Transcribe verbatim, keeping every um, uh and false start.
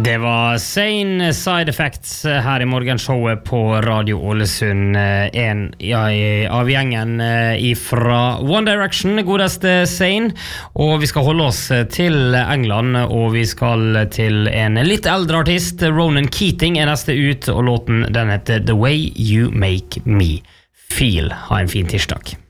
Det var Sane Side Effects her i morgenshowet på Radio Ålesund, en ja, av gjengen ifra One Direction, godeste Sane, og vi skal holde oss til England, og vi skal til en litt eldre artist. Ronan Keating er neste ut, og låten den heter The Way You Make Me Feel. Ha en fin tirsdag.